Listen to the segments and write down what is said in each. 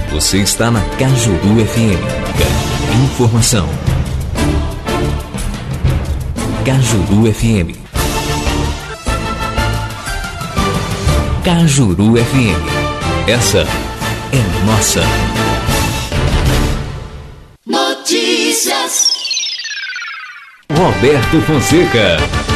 Você está na Cajuru FM. Informação. Cajuru FM. Cajuru FM. Essa é nossa. Notícias. Roberto Fonseca.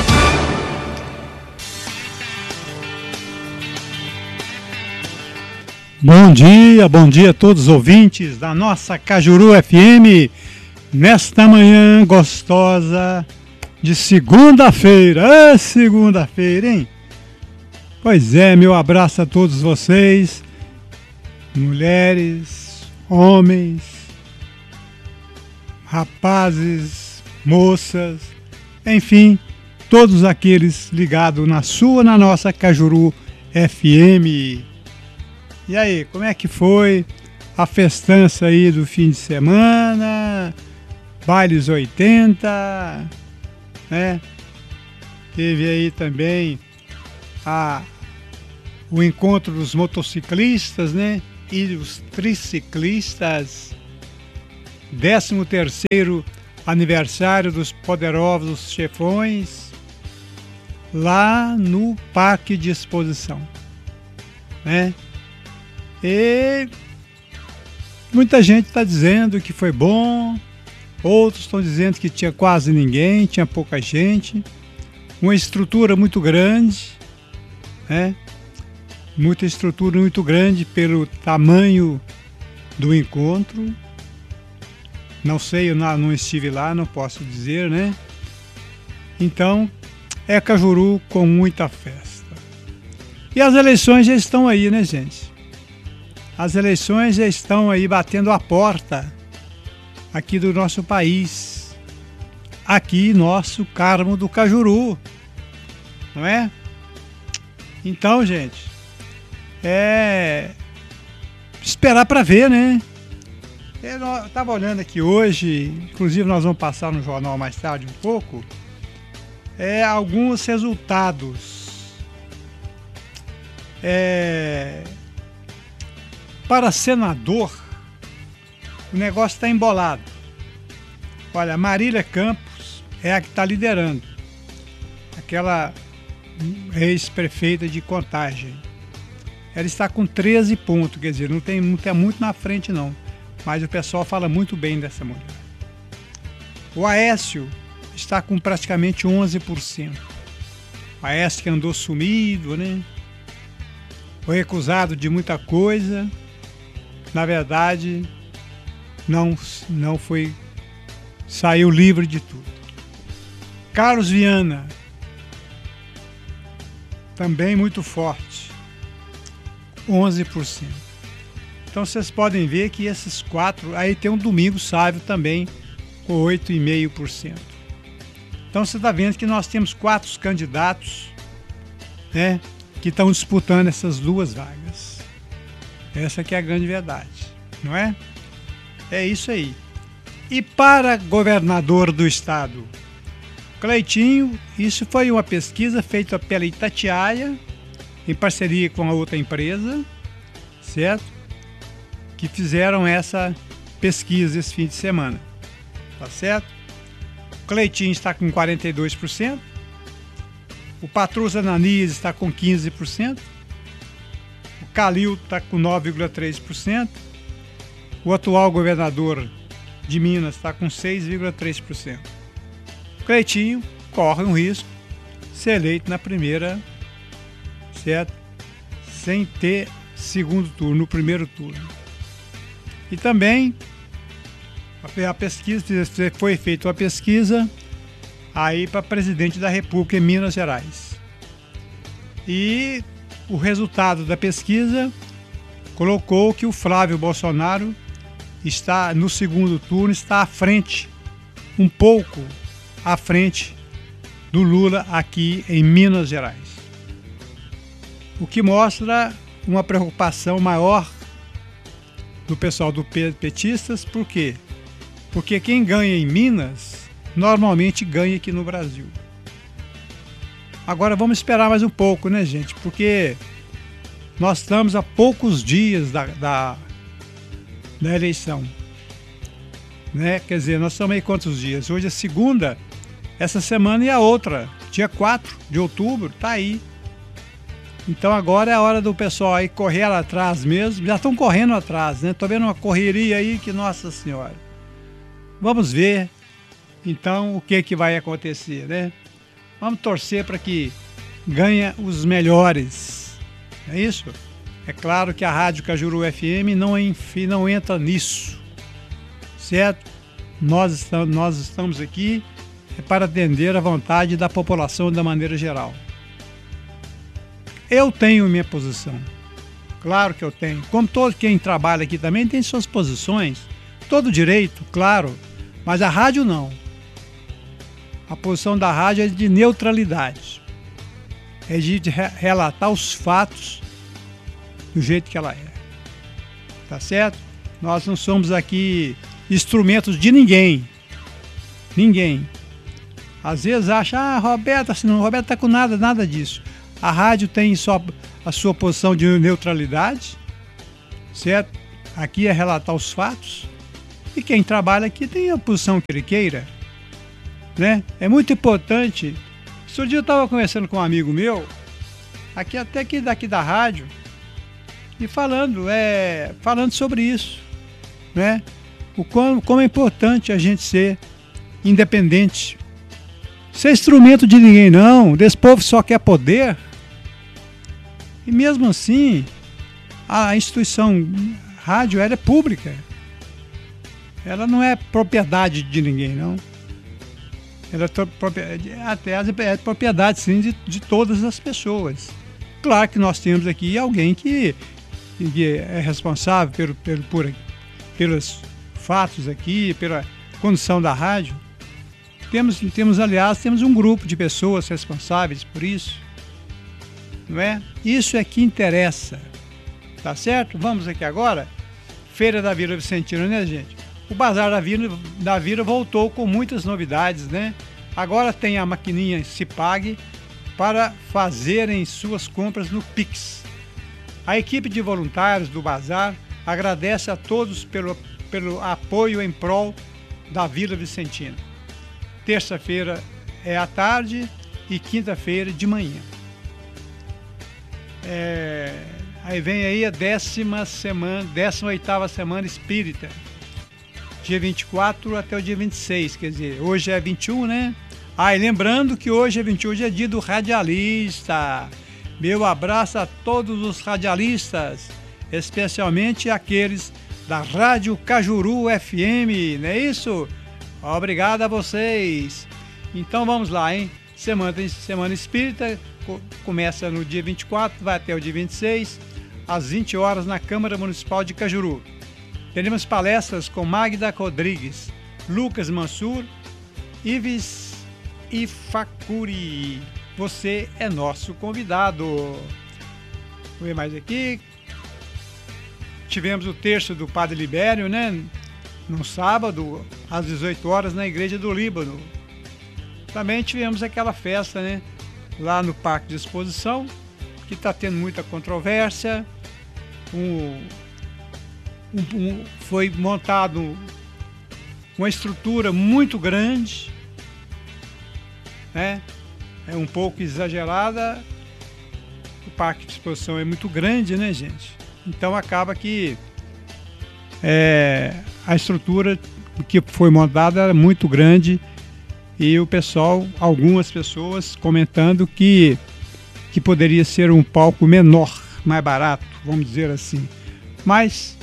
Bom dia a todos os ouvintes da nossa Cajuru FM, nesta manhã gostosa de segunda-feira. Segunda-feira, hein? Pois é, meu abraço a todos vocês, mulheres, homens, rapazes, moças, enfim, todos aqueles ligados na nossa Cajuru FM. E aí, como é que foi a festança aí do fim de semana? Bailes 80, né? Teve aí também o encontro dos motociclistas, né? E dos triciclistas. 13º aniversário dos Poderosos Chefões, lá no Parque de Exposição, né? E muita gente está dizendo que foi bom, outros estão dizendo que tinha quase ninguém, tinha pouca gente, uma estrutura muito grande, né? Muita estrutura muito grande pelo tamanho do encontro. Não sei, eu não estive lá, não posso dizer, né? Então, é Cajuru com muita festa. E as eleições já estão aí, né, gente? As eleições já estão aí batendo a porta aqui do nosso país, aqui nosso Carmo do Cajuru, não é? Então, gente, esperar para ver, né? Eu estava olhando aqui hoje, inclusive nós vamos passar no jornal mais tarde um pouco, alguns resultados. Para senador, o negócio está embolado. Olha, Marília Campos é a que está liderando. Aquela ex-prefeita de Contagem. Ela está com 13 pontos, quer dizer, não tem muito na frente não. Mas o pessoal fala muito bem dessa mulher. O Aécio está com praticamente 11%. O Aécio que andou sumido, né? Foi recusado de muita coisa. Na verdade, não foi, saiu livre de tudo. Carlos Viana, também muito forte, 11%. Então vocês podem ver que esses quatro, aí tem um Domingos Sávio também com 8,5%. Então você está vendo que nós temos 4 candidatos, né, que estão disputando essas 2 vagas. Essa que é a grande verdade, não é? É isso aí. E para governador do estado, Cleitinho, isso foi uma pesquisa feita pela Itatiaia, em parceria com a outra empresa, certo? Que fizeram essa pesquisa esse fim de semana, tá certo? O Cleitinho está com 42%, o Patrus Ananias está com 15%, o Calil está com 9,3%, o atual governador de Minas está com 6,3%. O Cleitinho corre um risco de ser eleito na primeira, certo? Sem ter segundo turno, no primeiro turno. E também a pesquisa, foi feita uma pesquisa aí para presidente da República em Minas Gerais. E o resultado da pesquisa colocou que o Flávio Bolsonaro está no segundo turno, está à frente, um pouco à frente do Lula aqui em Minas Gerais. O que mostra uma preocupação maior do pessoal do petistas. Por quê? Porque quem ganha em Minas normalmente ganha aqui no Brasil. Agora vamos esperar mais um pouco, né, gente? Porque nós estamos a poucos dias da eleição. Né? Quer dizer, nós estamos aí quantos dias? Hoje é segunda, essa semana e a outra, dia 4 de outubro, tá aí. Então agora é a hora do pessoal aí correr lá atrás mesmo, já estão correndo atrás, né? Tô vendo uma correria aí que, nossa senhora. Vamos ver, então, o que vai acontecer, né? Vamos torcer para que ganhe os melhores, é isso? É claro que a Rádio Cajuru FM não entra nisso, certo? Nós estamos aqui para atender a vontade da população da maneira geral. Eu tenho minha posição, claro que eu tenho. Como todo quem trabalha aqui também tem suas posições, todo direito, claro, mas a rádio não. A posição da rádio é de neutralidade, é de relatar os fatos do jeito que ela é, tá certo? Nós não somos aqui instrumentos de ninguém. Às vezes acha, Roberto, assim, não, Roberto tá com nada disso. A rádio tem só a sua posição de neutralidade, certo? Aqui é relatar os fatos, e quem trabalha aqui tem a posição que ele queira, né? É muito importante. Esse dia eu estava conversando com um amigo meu, até que daqui da rádio, e falando sobre isso, né? Como é importante a gente ser independente. Ser instrumento de ninguém não, desse povo só quer poder. E mesmo assim, a instituição rádio ela é pública. Ela não é propriedade de ninguém, não. Ela é propriedade, sim, de todas as pessoas. Claro que nós temos aqui alguém que é responsável pelos fatos aqui, pela condução da rádio. Aliás, um grupo de pessoas responsáveis por isso. Não é? Isso é que interessa. Tá certo? Vamos aqui agora. Feira da Vila Vicentina, né, gente? O Bazar da Vila voltou com muitas novidades, né? Agora tem a maquininha Cipag para fazerem suas compras no Pix. A equipe de voluntários do Bazar agradece a todos pelo apoio em prol da Vila Vicentina. Terça-feira é à tarde e quinta-feira de manhã. Aí vem aí a 18ª Semana Espírita, dia 24 até o dia 26, quer dizer, hoje é 21, né? E lembrando que hoje é 21, hoje é dia do radialista. Meu abraço a todos os radialistas, especialmente aqueles da Rádio Cajuru FM, não é isso? Obrigado a vocês. Então vamos lá, hein? Semana Espírita começa no dia 24, vai até o dia 26, às 20 horas na Câmara Municipal de Cajuru. Teremos palestras com Magda Rodrigues, Lucas Mansur, Ives e Facuri. Você é nosso convidado. Vou ver mais aqui. Tivemos o terço do Padre Libério, né? No sábado, às 18 horas, na Igreja do Líbano. Também tivemos aquela festa, né? Lá no Parque de Exposição, que está tendo muita controvérsia. Foi montado uma estrutura muito grande, né? É um pouco exagerada. O Parque de Exposição é muito grande, né, gente? Então acaba que a estrutura que foi montada era muito grande e o pessoal, algumas pessoas comentando que poderia ser um palco menor, mais barato, vamos dizer assim. Mas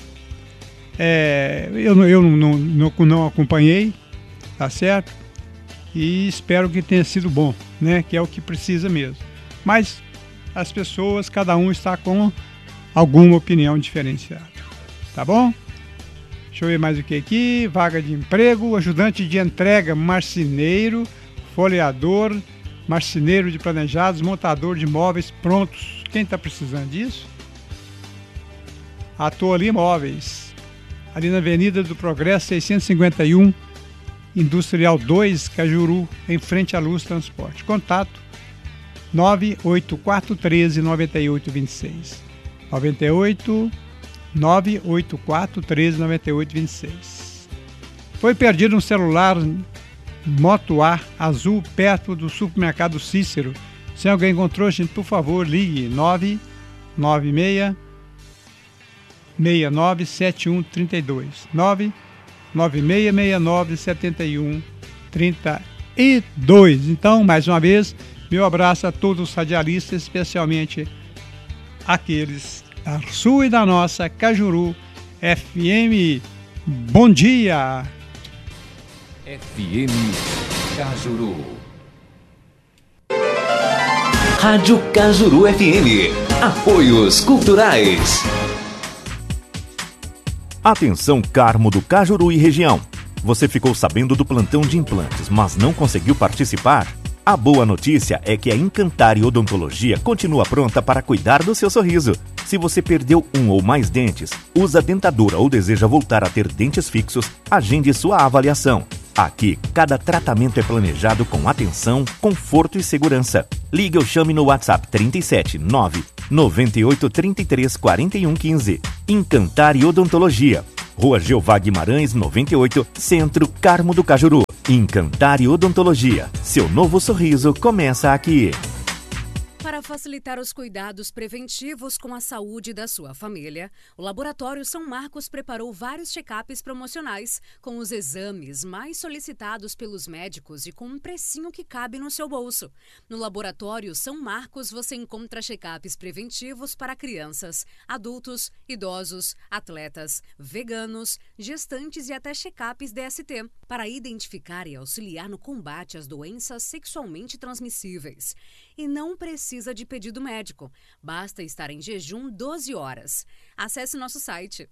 eu não acompanhei, tá certo? E espero que tenha sido bom, né? Que é o que precisa mesmo. Mas as pessoas, cada um está com alguma opinião diferenciada, tá bom? Deixa eu ver mais o que aqui. Vaga de emprego, ajudante de entrega, marceneiro, folheador, marceneiro de planejados, montador de móveis prontos. Quem está precisando disso? Atoli Móveis, ali na Avenida do Progresso 651, Industrial 2, Cajuru, em frente à Luz Transporte. Contato 98413-9826. 984 13 98 26. Foi perdido um celular Moto A azul perto do supermercado Cícero. Se alguém encontrou, gente, por favor, ligue 996 69 7132 99669 7132. Então, mais uma vez, meu abraço a todos os radialistas, especialmente aqueles da sua e da nossa Cajuru FM. Bom dia! FM Cajuru. Rádio Cajuru FM. Apoios culturais. Atenção, Carmo do Cajuru e região. Você ficou sabendo do plantão de implantes, mas não conseguiu participar? A boa notícia é que a Encantare Odontologia continua pronta para cuidar do seu sorriso. Se você perdeu um ou mais dentes, usa dentadura ou deseja voltar a ter dentes fixos, agende sua avaliação. Aqui, cada tratamento é planejado com atenção, conforto e segurança. Ligue ou chame no WhatsApp 37 9 98 33 41 15. Encantare Odontologia. Rua Jeová Guimarães, 98, Centro, Carmo do Cajuru. Encantare Odontologia. Seu novo sorriso começa aqui. Para facilitar os cuidados preventivos com a saúde da sua família, o Laboratório São Marcos preparou vários check-ups promocionais com os exames mais solicitados pelos médicos e com um precinho que cabe no seu bolso. No Laboratório São Marcos você encontra check-ups preventivos para crianças, adultos, idosos, atletas, veganos, gestantes e até check-ups DST, para identificar e auxiliar no combate às doenças sexualmente transmissíveis. E não precisa de pedido médico, basta estar em jejum 12 horas. Acesse nosso site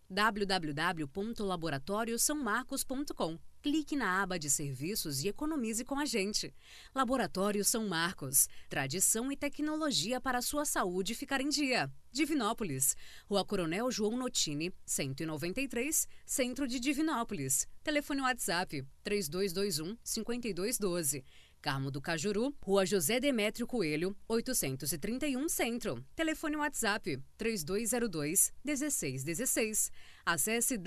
www.laboratoriosaomarcos.com. Clique na aba de serviços e economize com a gente. Laboratório São Marcos, tradição e tecnologia para a sua saúde ficar em dia. Divinópolis, Rua Coronel João Notini, 193, Centro de Divinópolis. Telefone WhatsApp 3221-5212. Carmo do Cajuru, Rua José Demétrio Coelho, 831 Centro. Telefone WhatsApp 3202-1616. Acesse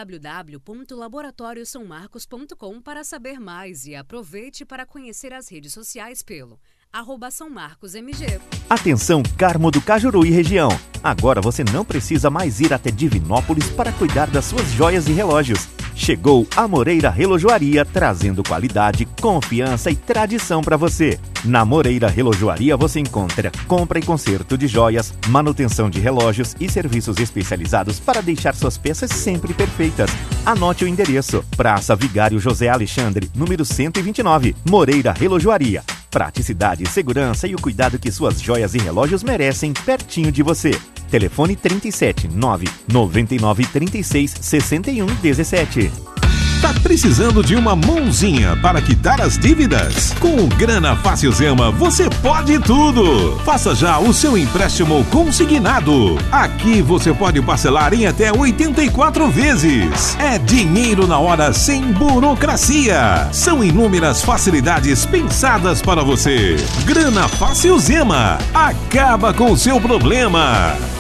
www.laboratoriosaomarcos.com para saber mais e aproveite para conhecer as redes sociais pelo @SãoMarcosMG. Atenção, Carmo do Cajuru e região. Agora você não precisa mais ir até Divinópolis para cuidar das suas joias e relógios. Chegou a Moreira Relojoaria, trazendo qualidade, confiança e tradição para você. Na Moreira Relojoaria você encontra compra e conserto de joias, manutenção de relógios e serviços especializados para deixar suas peças sempre perfeitas. Anote o endereço: Praça Vigário José Alexandre, número 129, Moreira Relojoaria. Praticidade, segurança e o cuidado que suas joias e relógios merecem pertinho de você. Telefone 37 9 99 36 61 17. Tá precisando de uma mãozinha para quitar as dívidas? Com o Grana Fácil Zema você pode tudo! Faça já o seu empréstimo consignado. Aqui você pode parcelar em até 84 vezes. É dinheiro na hora sem burocracia. São inúmeras facilidades pensadas para você. Grana Fácil Zema. Acaba com o seu problema.